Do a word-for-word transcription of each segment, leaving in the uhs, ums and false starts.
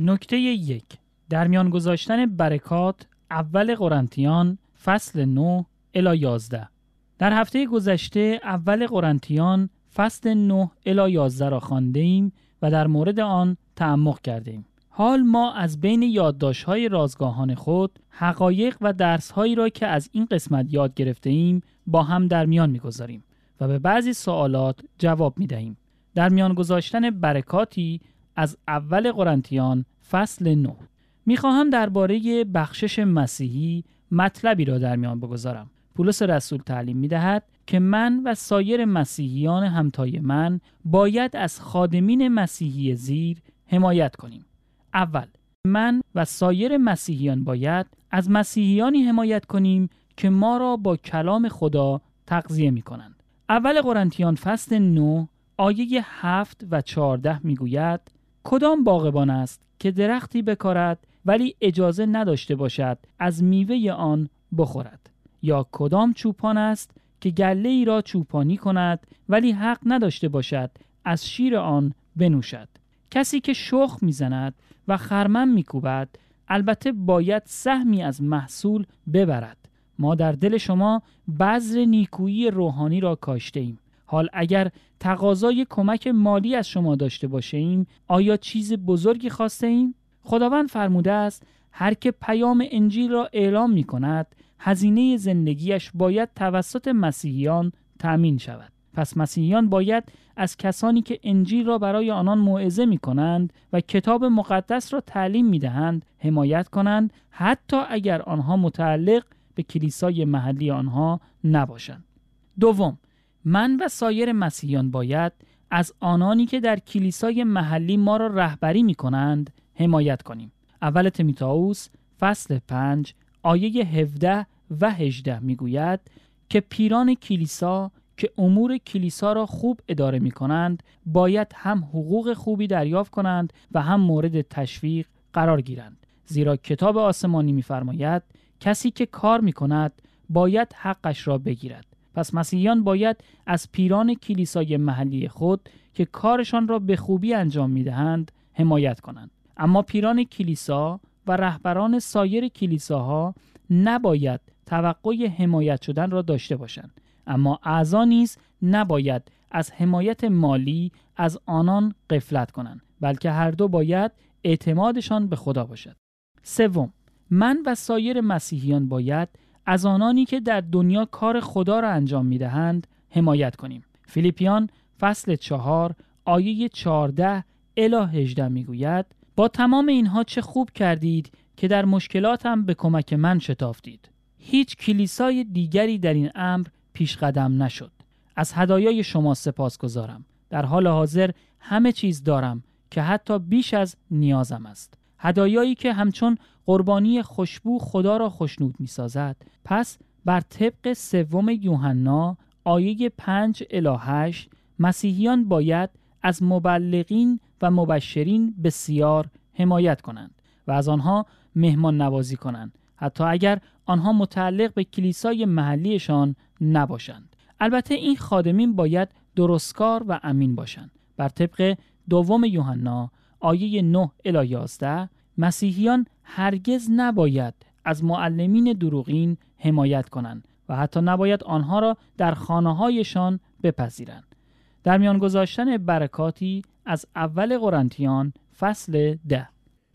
نکته یک، در میان گذاشتن برکات، اول قرنتیان فصل نه الی یازده. در هفته گذشته اول قرنتیان فصل نه الی یازده را خواندیم و در مورد آن تعمق کردیم. حال ما از بین یادداشت‌های رازگاهان خود حقایق و درس‌هایی را که از این قسمت یاد گرفته‌ایم با هم در میان می‌گذاریم و به بعضی سوالات جواب می‌دهیم. در میان گذاشتن برکاتی از اول قرنتیان فصل نه. می‌خواهم درباره بخشش مسیحی مطلبی را در میان بگذارم. پولس رسول تعلیم می‌دهد که من و سایر مسیحیان همتای من باید از خادمین مسیحی زیر حمایت کنیم. اول، من و سایر مسیحیان باید از مسیحیانی حمایت کنیم که ما را با کلام خدا تغذیه می کنند. اول قرنتیان فصل نه آیه هفت و چهارده می گوید کدام باغبان است که درختی بکارد ولی اجازه نداشته باشد از میوه آن بخورد؟ یا کدام چوپان است که گله ای را چوپانی کند ولی حق نداشته باشد از شیر آن بنوشد؟ کسی که شخم میزند و خرمن میکوبد البته باید سهمی از محصول ببرد. ما در دل شما بذر نیکویی روحانی را کاشته ایم. حال اگر تقاضای کمک مالی از شما داشته باشیم، آیا چیز بزرگی خواسته ایم؟ خداوند فرموده است هر که پیام انجیل را اعلام می کند هزینه زندگیش باید توسط مسیحیان تأمین شود. پس مسیحیان باید از کسانی که انجیل را برای آنان موعظه می کنند و کتاب مقدس را تعلیم می دهند حمایت کنند، حتی اگر آنها متعلق به کلیسای محلی آنها نباشند. دوم، من و سایر مسیحیان باید از آنانی که در کلیسای محلی ما را رهبری می کنند حمایت کنیم. اول تیموتائوس فصل پنج آیه هفده و هجده می گوید که پیران کلیسا که امور کلیسا را خوب اداره می کنند باید هم حقوق خوبی دریافت کنند و هم مورد تشویق قرار گیرند، زیرا کتاب آسمانی می فرماید کسی که کار می کند باید حقش را بگیرد. پس مسیحیان باید از پیران کلیسای محلی خود که کارشان را به خوبی انجام می دهند حمایت کنند. اما پیران کلیسا و رهبران سایر کلیساها نباید توقع حمایت شدن را داشته باشند، اما اعضا نیز نباید از حمایت مالی از آنان غفلت کنند، بلکه هر دو باید اعتمادشان به خدا باشد. سوم، من و سایر مسیحیان باید از آنانی که در دنیا کار خدا را انجام می‌دهند حمایت کنیم. فیلیپیان فصل چهار آیه چهارده الی هجده میگوید با تمام اینها چه خوب کردید که در مشکلاتم به کمک من شتافتید. هیچ کلیسای دیگری در این امر پیش قدم نشد. از هدایای شما سپاسگزارم. در حال حاضر همه چیز دارم که حتی بیش از نیازم است. هدایایی که همچون قربانی خوشبو خدا را خوشنود می سازد. پس بر طبق سوم یوحنا آیه پنج الی هشت مسیحیان باید از مبلغین و مبشرین بسیار حمایت کنند و از آنها مهمان نوازی کنند، حتی اگر آنها متعلق به کلیسای محلیشان نباشند. البته این خادمین باید درستکار و امین باشند. بر طبق دوم یوحنا آیه نه الی یازده مسیحیان هرگز نباید از معلمین دروغین حمایت کنند و حتی نباید آنها را در خانه‌هایشان بپذیرند. در میان گذاشتن برکاتی از اول قرنتیان فصل ده.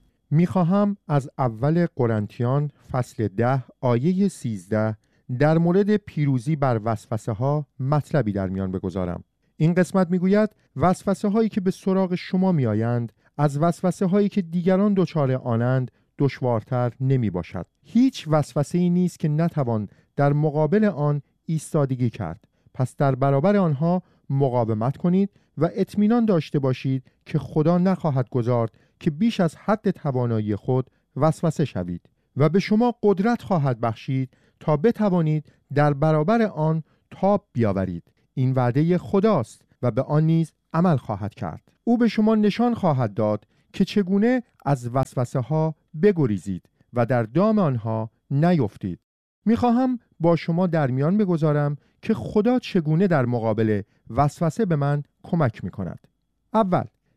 میخواهم از اول قرنتیان فصل ده آیه سیزده در مورد پیروزی بر وسوسه ها مطلبی در میان بگذارم. این قسمت میگوید وسوسه هایی که به سراغ شما میآیند از وسوسه هایی که دیگران دچار آنند دشوارتر نمی باشد. هیچ وسوسه ای نیست که نتوان در مقابل آن ایستادگی کرد. پس در برابر آنها مقاومت کنید و اطمینان داشته باشید که خدا نخواهد گذارد که بیش از حد توانایی خود وسوسه شوید و به شما قدرت خواهد بخشید تا بتوانید در برابر آن تاب بیاورید. این وعده خداست و به آن نیز عمل خواهد کرد. او به شما نشان خواهد داد که چگونه از وسوسه ها بگریزید و در دام آنها نیفتید. میخواهم با شما در میان بگذارم که خدا چگونه در مقابل وسوسه به من کمک میکند. اول،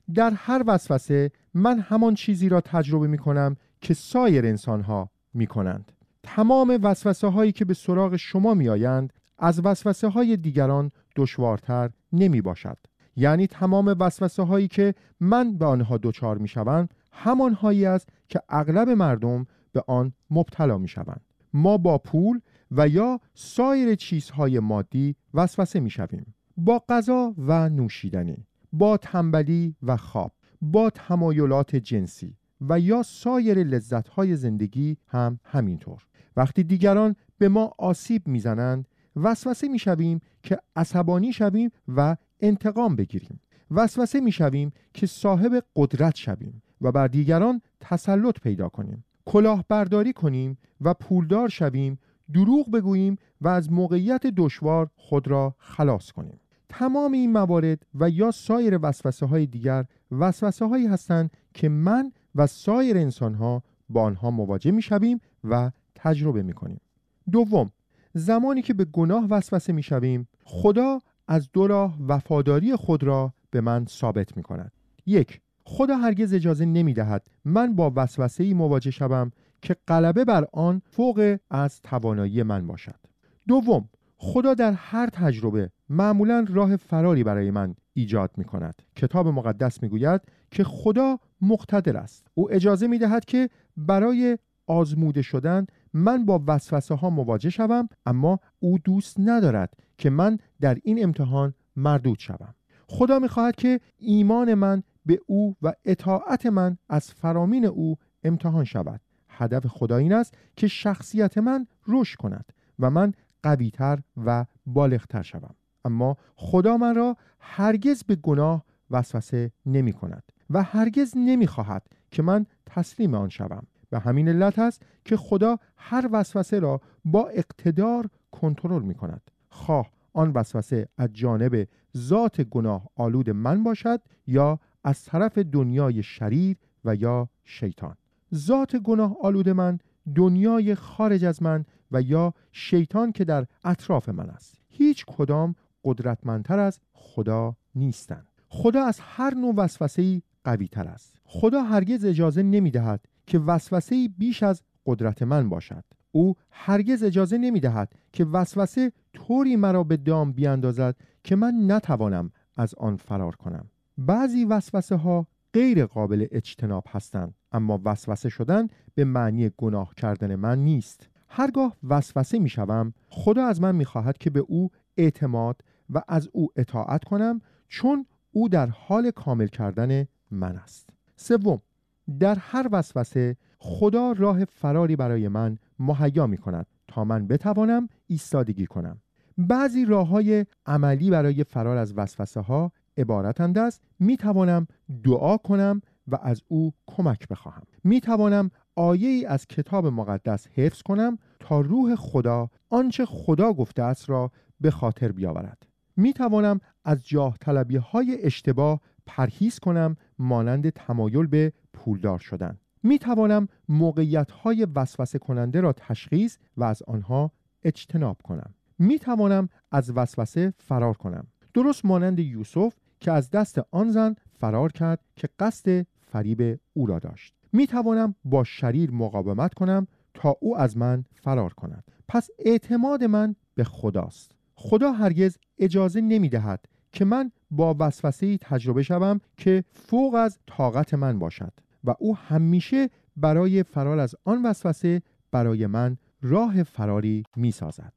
در هر وسوسه من همان چیزی را تجربه می کنم که سایر انسانها می کنند. تمام وسوسه هایی که به سراغ شما می آیند از وسوسه های دیگران دشوارتر نمی باشد. یعنی تمام وسوسه هایی که من به آنها دچار می شوم همان هایی است که اغلب مردم به آن مبتلا می شوند. ما با پول و یا سایر چیزهای مادی وسوسه می شویم، با غذا و نوشیدنی، با تنبلی و خواب، با تمایلات جنسی و یا سایر لذت‌های زندگی هم همینطور. وقتی دیگران به ما آسیب میزنند وسوسه میشویم که عصبانی شویم و انتقام بگیریم. وسوسه میشویم که صاحب قدرت شویم و بر دیگران تسلط پیدا کنیم، کلاهبرداری کنیم و پولدار شویم، دروغ بگوییم و از موقعیت دشوار خود را خلاص کنیم. تمام این موارد و یا سایر وسوسه های دیگر وسوسه هایی هستند که من و سایر انسان ها با آنها مواجه می شویم و تجربه می کنیم. دوم، زمانی که به گناه وسوسه می شویم خدا از دو راه وفاداری خود را به من ثابت می کند. یک، خدا هرگز اجازه نمی دهد من با وسوسه‌ای مواجه شوم که غلبه بر آن فوق از توانایی من باشد. دوم، خدا در هر تجربه معمولاً راه فراری برای من ایجاد می کند. کتاب مقدس می گوید که خدا مقتدر است. او اجازه می دهد که برای آزموده شدن من با وسوسه ها مواجه شوم، اما او دوست ندارد که من در این امتحان مردود شوم. خدا می خواهد که ایمان من به او و اطاعت من از فرامین او امتحان شود. هدف خدا این است که شخصیت من رشد کند و من قوی‌تر و بالغ‌تر شوم. اما خدا من را هرگز به گناه وسوسه نمی کند و هرگز نمی خواهد که من تسلیم آن شوم. به همین علت است که خدا هر وسوسه را با اقتدار کنترل می کند، خواه آن وسوسه از جانب ذات گناه آلود من باشد یا از طرف دنیای شریر و یا شیطان. ذات گناه آلود من دنیای خارج از من و یا شیطان که در اطراف من است. هیچ کدام قدرتمندتر از خدا نیستند. خدا از هر نوع وسوسه‌ای قوی تر است. خدا هرگز اجازه نمی دهد که وسوسه‌ای بیش از قدرت من باشد. او هرگز اجازه نمی دهد که وسوسه طوری مرا به دام بیاندازد که من نتوانم از آن فرار کنم. بعضی وسوسه ها غیر قابل اجتناب هستند، اما وسوسه شدن به معنی گناه کردن من نیست. هرگاه وسوسه می شوم خدا از من می خواهد که به او اعتماد و از او اطاعت کنم، چون او در حال کامل کردن من است. سوم، در هر وسوسه خدا راه فراری برای من مهیا می کند تا من بتوانم ایستادگی کنم. بعضی راه‌های عملی برای فرار از وسوسه ها عبارتند از می توانم دعا کنم و از او کمک بخواهم. می توانم آیه‌ای از کتاب مقدس حفظ کنم تا روح خدا آنچه خدا گفته است را به خاطر بیاورد. می توانم از جاه طلبی های اشتباه پرهیز کنم، مانند تمایل به پولدار شدن. می توانم موقعیت های وسوسه کننده را تشخیص و از آنها اجتناب کنم. می توانم از وسوسه فرار کنم، درست مانند یوسف که از دست آن زن فرار کرد که قصد فریب او را داشت. می توانم با شریر مقاومت کنم تا او از من فرار کند. پس اعتماد من به خداست. خدا هرگز اجازه نمی دهد که من با وسوسه‌ای تجربه شوم که فوق از طاقت من باشد و او همیشه برای فرار از آن وسوسه برای من راه فراری می سازد.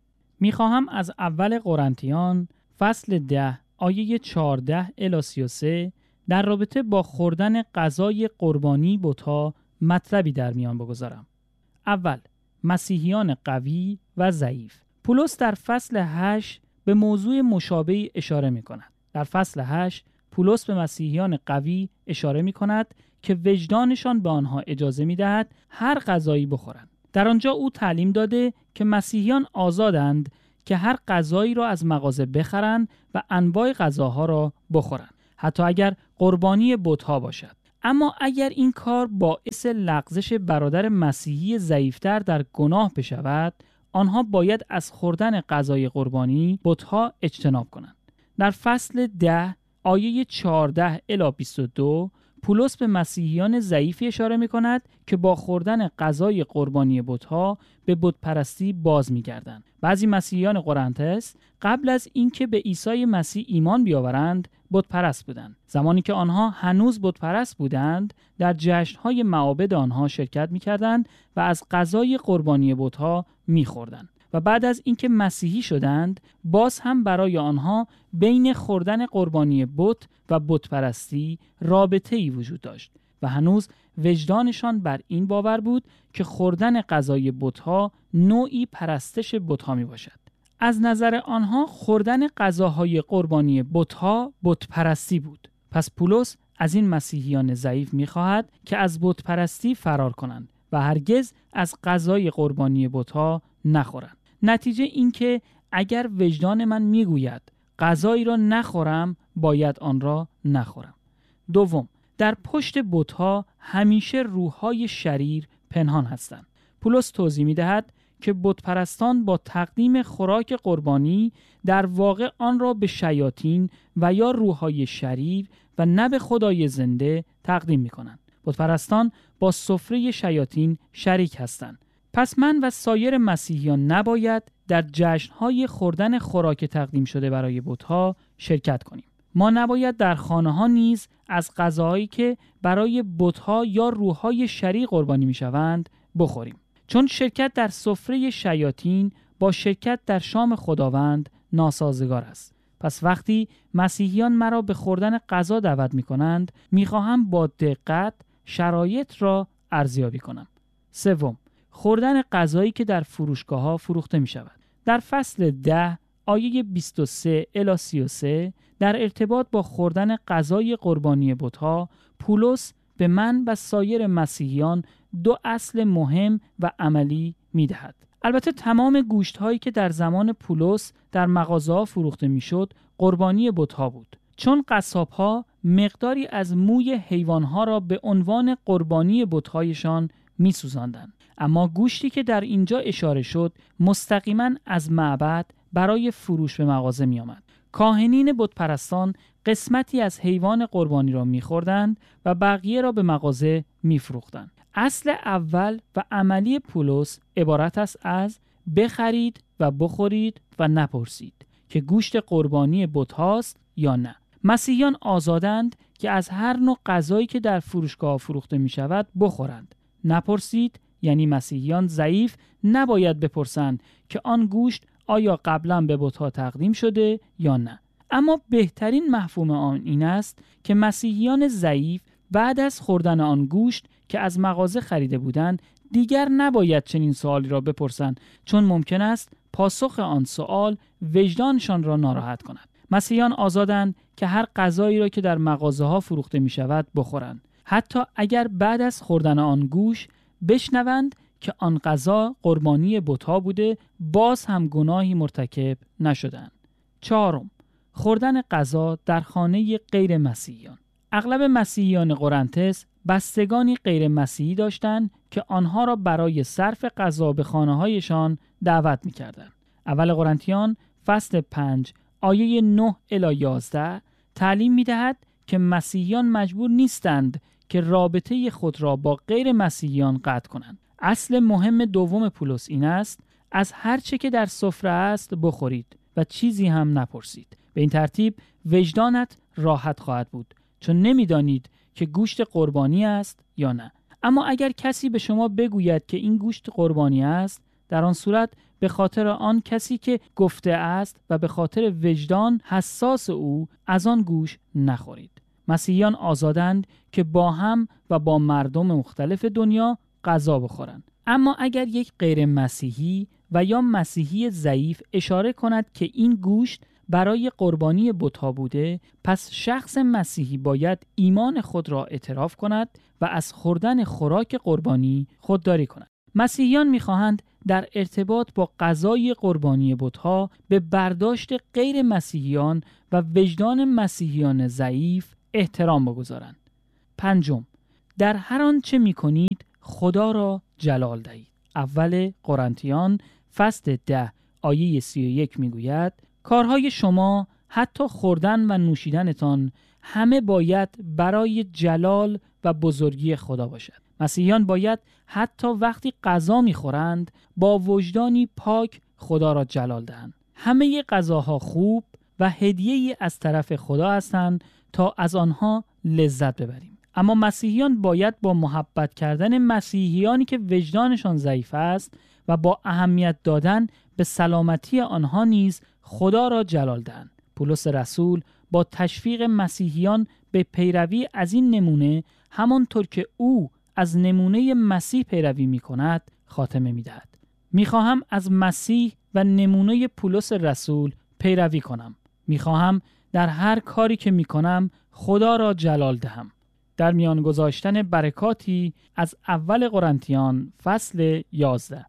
می خواهم از اول قرنتیان فصل ده آیه چهارده الی سی و سه در رابطه با خوردن غذای قربانی بت‌ها مطلبی در میان بگذارم. اول، مسیحیان قوی و ضعیف. پولس در فصل هشت به موضوع مشابهی اشاره می کند. در فصل هشت پولس به مسیحیان قوی اشاره می کند که وجدانشان به آنها اجازه می دهد هر غذایی بخورند. در آنجا او تعلیم داده که مسیحیان آزادند که هر غذایی را از مغازه بخرند و انواع غذاها را بخورند، حتی اگر قربانی بت‌ها باشد. اما اگر این کار باعث لغزش برادر مسیحی ضعیفتر در گناه بشود، آنها باید از خوردن غذای قربانی بت‌ها اجتناب کنند. در فصل ده آیه چهارده الی بیست و دو پولس به مسیحیان ضعیفی اشاره می کند که با خوردن غذای قربانی بت‌ها به بت‌پرستی باز می‌گردند. بعضی مسیحیان قرنتس قبل از اینکه به عیسی مسیح ایمان بیاورند بت‌پرست بودند. زمانی که آنها هنوز بت‌پرست بودند، در جشن‌های معابد آنها شرکت می‌کردند و از غذای قربانی بت‌ها می‌خوردند. و بعد از اینکه مسیحی شدند، باز هم برای آنها بین خوردن قربانی بت و بت‌پرستی رابطه‌ای وجود داشت و هنوز وجدانشان بر این باور بود که خوردن غذای بت‌ها نوعی پرستش بت‌ها میباشد. از نظر آنها خوردن غذاهای قربانی بت‌ها بت‌پرستی بود. پس پولس از این مسیحیان ضعیف می‌خواهد که از بت‌پرستی فرار کنند و هرگز از غذای قربانی بت‌ها نخورند. نتیجه این که اگر وجدان من میگوید غذایی را نخورم، باید آن را نخورم. دوم، در پشت بت‌ها همیشه روح‌های شریر پنهان هستند. پولس توضیح می‌دهد که بت‌پرستان با تقدیم خوراک قربانی در واقع آن را به شیاطین و یا روح‌های شریر و نه به خدای زنده تقدیم می‌کنند. بت‌پرستان با سفره شیاطین شریک هستند. پس من و سایر مسیحیان نباید در جشن‌های خوردن خوراک تقدیم شده برای بت‌ها شرکت کنیم. ما نباید در خانه‌ها نیز از غذاهایی که برای بت‌ها یا روح‌های شریر قربانی می‌شوند بخوریم، چون شرکت در سفره شیاطین با شرکت در شام خداوند ناسازگار است. پس وقتی مسیحیان مرا به خوردن غذا دعوت می‌کنند، می‌خواهم با دقت شرایط را ارزیابی کنم. سوم، خوردن غذایی که در فروشگاه‌ها فروخته می‌شود. در فصل ده آیه بیست و سه الی سی و سه در ارتباط با خوردن غذای قربانی بت‌ها، پولس به من و سایر مسیحیان دو اصل مهم و عملی می‌دهد. البته تمام گوشت‌هایی که در زمان پولس در مغازه‌ها فروخته می‌شد قربانی بت‌ها بود، چون قصاب‌ها مقداری از موی حیوان‌ها را به عنوان قربانی بت‌هایشان می‌سوزاندند. اما گوشتی که در اینجا اشاره شد مستقیما از معبد برای فروش به مغازه می آمد. کاهنین بت‌پرستان قسمتی از حیوان قربانی را می‌خوردند و بقیه را به مغازه می‌فروختند. اصل اول و عملی پولس عبارت است از بخرید و بخورید و نپرسید که گوشت قربانی بت هاست یا نه. مسیحیان آزادند که از هر نوع غذایی که در فروشگاه فروخته می شود بخورند. نپرسید یعنی مسیحیان ضعیف نباید بپرسند که آن گوشت آیا قبلا به بت‌ها تقدیم شده یا نه. اما بهترین مفهوم آن این است که مسیحیان ضعیف بعد از خوردن آن گوشت که از مغازه خریده بودند دیگر نباید چنین سوالی را بپرسند، چون ممکن است پاسخ آن سوال وجدانشان را ناراحت کند. مسیحیان آزادند که هر غذایی را که در مغازه‌ها فروخته می شود بخورند، حتی اگر بعد از خوردن آن گوشت بشنوند که آن غذا قربانی بت‌ها بوده، باز هم گناهی مرتکب نشدند. چهارم، خوردن غذا در خانه غیر مسیحیان. اغلب مسیحیان قرنتس بستگانی غیر مسیحی داشتند که آنها را برای صرف غذا به خانه‌هایشان دعوت می‌کردند. اول قرنتیان فصل پنج آیه نه الی یازده تعلیم می‌دهد که مسیحیان مجبور نیستند که رابطه خود را با غیر مسیحیان قطع کنند. اصل مهم دوم پولس این است: از هر چه که در سفره است بخورید و چیزی هم نپرسید. به این ترتیب وجدانت راحت خواهد بود، چون نمیدانید که گوشت قربانی است یا نه. اما اگر کسی به شما بگوید که این گوشت قربانی است، در آن صورت به خاطر آن کسی که گفته است و به خاطر وجدان حساس او از آن گوشت نخورید. مسیحیان آزادند که با هم و با مردم مختلف دنیا غذا بخورند. اما اگر یک غیر مسیحی و یا مسیحی ضعیف اشاره کند که این گوشت برای قربانی بت‌ها بوده، پس شخص مسیحی باید ایمان خود را اعتراف کند و از خوردن خوراک قربانی خودداری کند. مسیحیان می‌خواهند در ارتباط با غذای قربانی بت‌ها به برداشت غیر مسیحیان و وجدان مسیحیان ضعیف احترام بگذارند. پنجم، در هر آنچه می‌کنید خدا را جلال دهید. اول قرنتیان فصل ده آیه سی و یک میگوید: کارهای شما حتی خوردن و نوشیدنتان همه باید برای جلال و بزرگی خدا باشد. مسیحیان باید حتی وقتی غذا می‌خورند با وجدانی پاک خدا را جلال دهند. همه غذاها خوب و هدیه‌ای از طرف خدا هستند تا از آنها لذت ببریم. اما مسیحیان باید با محبت کردن مسیحیانی که وجدانشان ضعیف است و با اهمیت دادن به سلامتی آنها نیز خدا را جلال دهند. پولس رسول با تشویق مسیحیان به پیروی از این نمونه، همانطور که او از نمونه مسیح پیروی می کند، خاتمه می دهد. می خواهم از مسیح و نمونه پولس رسول پیروی کنم. می خواهم در هر کاری که می کنم خدا را جلال دهم. در میان گذاشتن برکاتی از اول قرنتیان فصل یازده.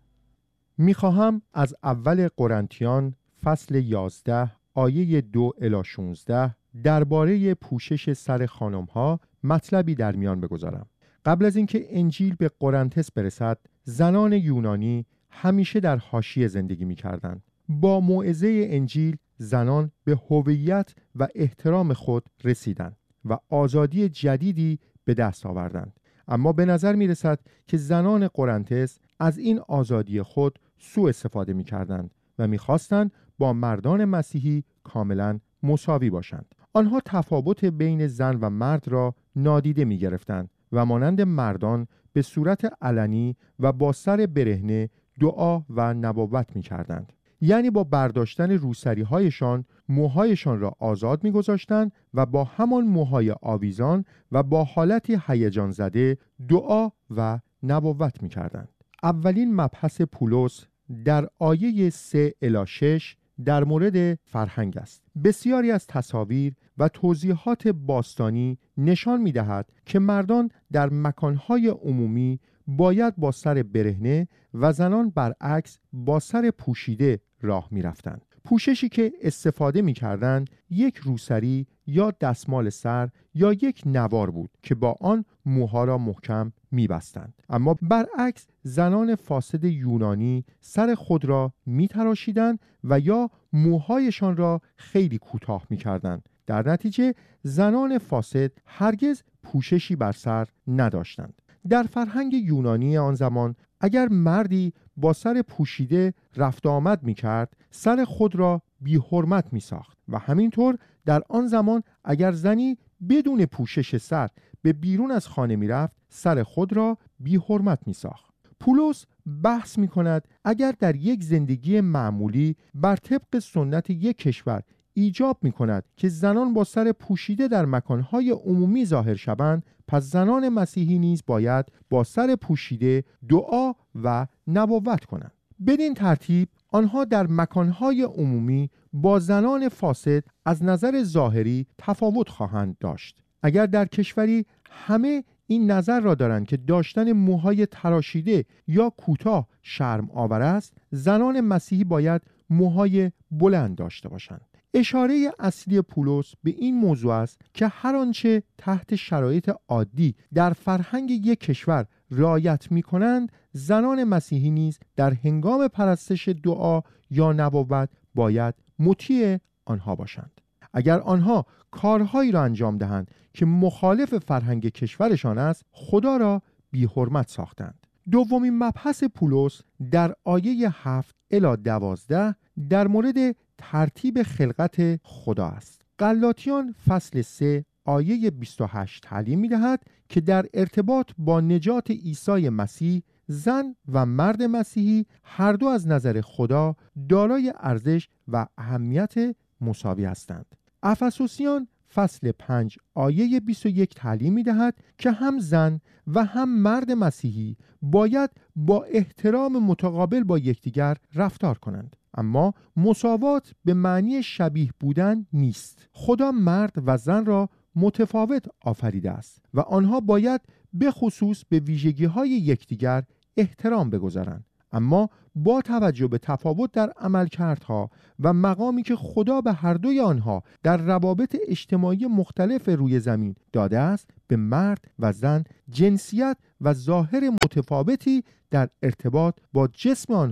می خواهم از اول قرنتیان فصل یازده آیه دو الی شانزده درباره پوشش سر خانم‌ها مطلبی در میان بگذارم. قبل از اینکه انجیل به قرنتس برسد، زنان یونانی همیشه در حاشیه زندگی می‌کردند. با موعظه انجیل زنان به هویت و احترام خود رسیدند و آزادی جدیدی به دست آوردند. اما به نظر می‌رسد که زنان قرنتس از این آزادی خود سوء استفاده می‌کردند و می‌خواستند با مردان مسیحی کاملاً مساوی باشند. آنها تفاوت بین زن و مرد را نادیده می‌گرفتند و مانند مردان به صورت علنی و با سر برهنه دعا و نبوت می‌کردند. یعنی با برداشتن روسری‌هایشان موهایشان را آزاد می‌گذاشتند و با همان موهای آویزان و با حالتی هیجان زده دعا و نبوت می‌کردند. اولین مبحث پولس در آیه سه الی شش در مورد فرهنگ است. بسیاری از تصاویر و توضیحات باستانی نشان می‌دهد که مردان در مکانهای عمومی باید با سر برهنه و زنان برعکس با سر پوشیده راه می‌رفتند. پوششی که استفاده می‌کردند یک روسری یا دستمال سر یا یک نوار بود که با آن موها را محکم می‌بستند. اما برعکس زنان فاسد یونانی سر خود را می‌تراشیدند و یا موهایشان را خیلی کوتاه می‌کردند. در نتیجه زنان فاسد هرگز پوششی بر سر نداشتند. در فرهنگ یونانی آن زمان اگر مردی با سر پوشیده رفت آمد می کرد، سر خود را بی حرمت می ساخت و همینطور در آن زمان اگر زنی بدون پوشش سر به بیرون از خانه می رفت، سر خود را بی حرمت می ساخت. پولس بحث می کند اگر در یک زندگی معمولی بر طبق سنت یک کشور ایجاب می کند که زنان با سر پوشیده در مکانهای عمومی ظاهر شوند، پس زنان مسیحی نیز باید با سر پوشیده دعا و نبوت کنند. بدین ترتیب آنها در مکانهای عمومی با زنان فاسد از نظر ظاهری تفاوت خواهند داشت. اگر در کشوری همه این نظر را دارند که داشتن موهای تراشیده یا کوتاه شرم آور است، زنان مسیحی باید موهای بلند داشته باشند. اشاره اصلی پولس به این موضوع است که هر آنچه تحت شرایط عادی در فرهنگ یک کشور رعایت می کنند، زنان مسیحی نیز در هنگام پرستش دعا یا نبوت باید مطیع آنها باشند. اگر آنها کارهایی را انجام دهند که مخالف فرهنگ کشورشان است، خدا را بی حرمت ساختند. دومین مبحث پولس در آیه هفت الی دوازده در مورد ترتیب خلقت خدا است. غلاطیان فصل سه آیه بیست و هشت تعلیم می دهد که در ارتباط با نجات عیسی مسیح، زن و مرد مسیحی هر دو از نظر خدا دارای ارزش و اهمیت مساوی هستند. افسوسیان فصل پنج آیه بیست و یک تعلیم می دهد که هم زن و هم مرد مسیحی باید با احترام متقابل با یکدیگر رفتار کنند. اما مساوات به معنی شبیه بودن نیست. خدا مرد و زن را متفاوت آفریده است و آنها باید به خصوص به ویژگی‌های یکدیگر احترام بگذارند. اما با توجه به تفاوت در عملکردها و مقامی که خدا به هر دوی آنها در روابط اجتماعی مختلف روی زمین داده است، به مرد و زن جنسیت و ظاهر متفاوتی در ارتباط با جسم آنها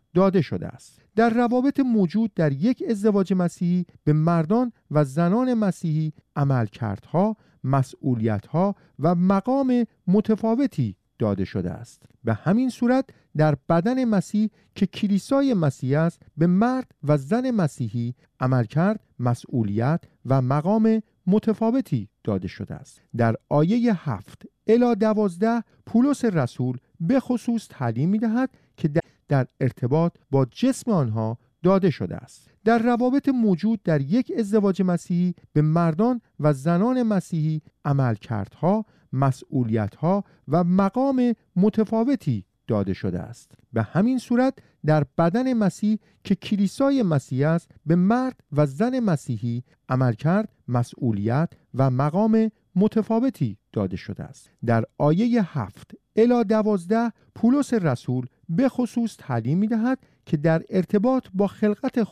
داده شده است. در روابط موجود در یک ازدواج مسیحی به مردان و زنان مسیحی عملکردها، مسئولیت‌ها و مقام متفاوتی داده شده است. به همین صورت در بدن مسیح که کلیسای مسیح است به مرد و زن مسیحی عملکرد، مسئولیت و مقام متفاوتی داده شده است. در آیه هفت الی دوازده پولس رسول به خصوص تعلیم می‌دهد که در, در ارتباط با جسم آنها داده شده است. در روابط موجود در یک ازدواج مسیحی به مردان و زنان مسیحی عملکردها، مسئولیت‌ها و مقام متفاوتی داده شده است. به همین صورت در بدن مسیح که کلیسای مسیح است به مرد و زن مسیحی عملکرد، مسئولیت و مقام متفاوتی داده شده است. در آیه هفت الی دوازده پولس رسول به خصوص تعلیم می‌دهد که در ارتباط با خلقت